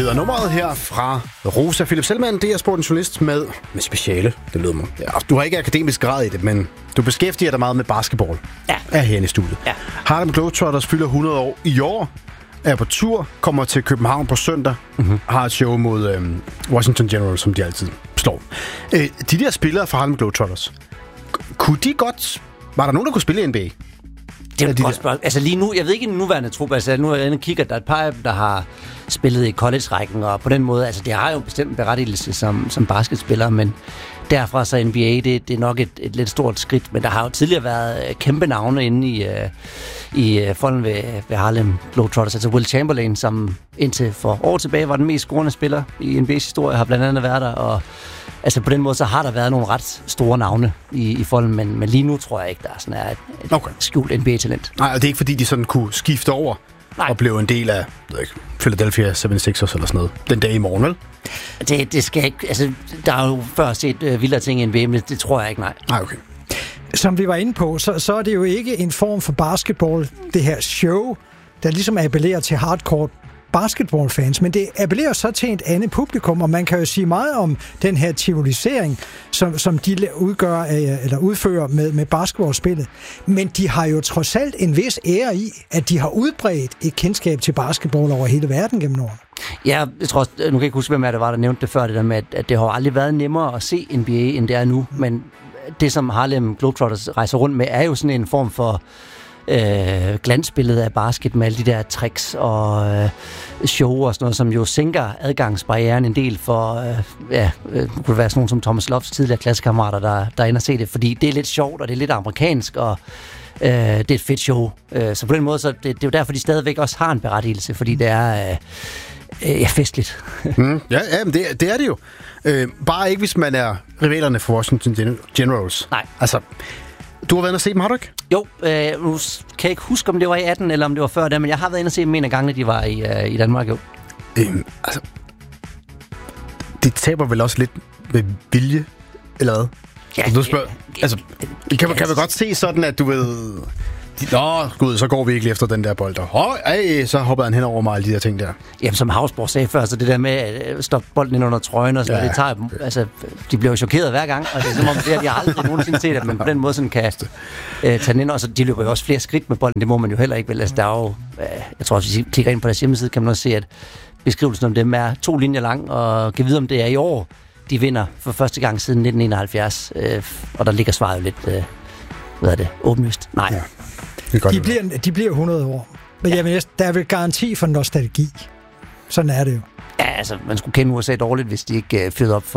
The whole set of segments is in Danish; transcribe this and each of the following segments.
hedder nummeret her fra Rosa. Philip Selman, det er sportens journalist med speciale. Det lyder mig. Ja, du har ikke akademisk grad i det, men du beskæftiger dig meget med basketball. Ja. Er herinde i studiet. Ja. Harlem Globetrotters fylder 100 år i år. Er på tur, kommer til København på søndag. Har et show mod Washington Generals, som de altid slår. De der spillere fra Harlem Globetrotters, kunne de godt... Var der nogen, der kunne spille i NBA? Det er et godt spørgsmål. Altså lige nu, jeg ved ikke i den nuværende trup, altså nu er jeg inde og kigger, der er et par af dem, der har spillet i college-rækken, og på den måde, altså det har jo bestemt en berettigelse som basketspiller, men derfra så NBA, det er nok et lidt stort skridt, men der har jo tidligere været kæmpe navne inde i folden ved Harlem Globetrotters, altså Will Chamberlain, som indtil for år tilbage var den mest scorende spiller i NBA's historie, har blandt andet været der, og altså på den måde, så har der været nogle ret store navne i folden, men lige nu tror jeg ikke, der er sådan et skjult NBA-talent. Nej, og det er ikke fordi, de sådan kunne skifte over og blev en del af Philadelphia 76ers eller sådan noget den dag i morgen, vel? Det skal ikke... Altså, der er jo før set vildere ting i NBA, men det tror jeg ikke, nej. Nej, okay. Som vi var inde på, så er det jo ikke en form for basketball, det her show, der ligesom appellerer til hardcore basketballfans, men det appellerer så til et andet publikum, og man kan jo sige meget om den her tivolisering, som de udgør eller udfører med basketballspillet. Men de har jo trods alt en vis ære i, at de har udbredt et kendskab til basketball over hele verden gennem årene. Ja, jeg tror, nu kan jeg ikke huske, hvem der var, der nævnte det før, det der med, at det har aldrig været nemmere at se NBA, end det er nu, men det, som Harlem Globetrotters rejser rundt med, er jo sådan en form for glansbillede af basket med alle de der tricks og show og sådan noget, som jo sænker adgangsbarrieren en del for, kunne være sådan nogen som Thomas Loves tidligere klassekammerater, der ender at se det, fordi det er lidt sjovt, og det er lidt amerikansk, og det er et fedt show. Så på den måde, så det er jo derfor, de stadigvæk også har en berettigelse, fordi det er festligt. Ja, men det er det jo. Bare ikke, hvis man er rivalerne for Washington Generals. Nej. Altså, du har været inde og se dem, har du ikke? Jo, nu kan jeg ikke huske, om det var i 18, eller om det var før det, men jeg har været inde og se dem en af gangene, de var i Danmark, jo. Altså, de taber vel også lidt med vilje, eller hvad? Ja, du spørger, kan man godt se sådan, at du ved... Gud, så går vi ikke efter den der bold. Så hopper han hen over mig, alle de der ting der. Jamen, som Havsborg sagde før, så det der med at stoppe bolden ind under trøjen og sådan, det tager dem. Altså, de bliver jo chokeret hver gang, og det er som om, de har aldrig nogensinde set, at man på den måde sådan kan tage den ind. Og så de løber jo også flere skridt med bolden, det må man jo heller ikke vel. Altså, der er jo, jeg tror, hvis I klikker ind på deres hjemmeside, kan man også se, at beskrivelsen om dem er 2 linjer lang, og kan vide, om det er i år, de vinder for første gang siden 1971. Og der ligger svaret jo lidt, åbenlyst. Nej. Ja. De bliver 100 år. Men jamen, der er vel garanti for nostalgi. Sådan er det jo. Ja, altså, man skulle kende USA dårligt, hvis de ikke fyrede op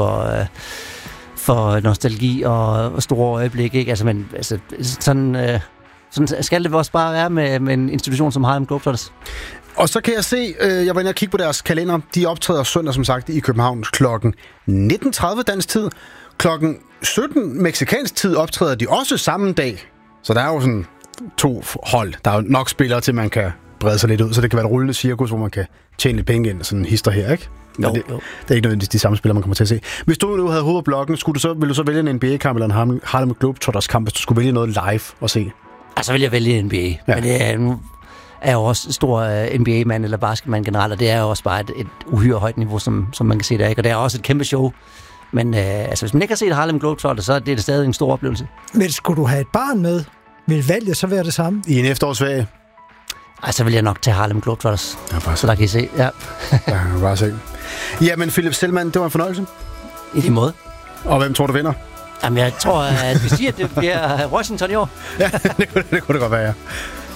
for nostalgi og store øjeblikke, ikke? Altså, men altså, sådan skal det også bare være med en institution som Harlem Globetrotters. Og så kan jeg se, jeg var inde og kigge på deres kalender. De optræder søndag, som sagt, i København klokken 19.30 dansk tid. Klokken 17 mexicansk tid optræder de også samme dag. Så der er jo sådan 2 hold. Der er jo nok spillere til, man kan brede sig lidt ud, så det kan være et rullende cirkus, hvor man kan tjene lidt penge ind, sådan en hister her, ikke? Jo. Det er ikke nødvendigvis de samme spillere, man kommer til at se. Hvis du nu havde hovedet på bloggen, ville du så vælge en NBA-kamp eller en Harlem Globetrotters-kamp, hvis du skulle vælge noget live og se? Altså, vil jeg vælge NBA. Ja. Men det er, nu er jo også en stor NBA-mand eller basketmand generelt, og det er jo også bare et uhyre højt niveau, som man kan se der, ikke? Og det er også et kæmpe show. Men altså, hvis man ikke har set Harlem Globetrotters, så er det stadig en stor oplevelse. Men skulle du have et barn med? Vil valget så være det samme? I en efterårsferie? Ej, så vil jeg nok tage Harlem Globetrotters. Ja, så der kan I se, ja. Ja, bare se. Jamen, Philip Selman, det var en fornøjelse. I lige måde. Og hvem tror du vinder? Jamen, jeg tror, at vi siger, at det bliver Washington i år. Ja, det kunne det godt være, ja.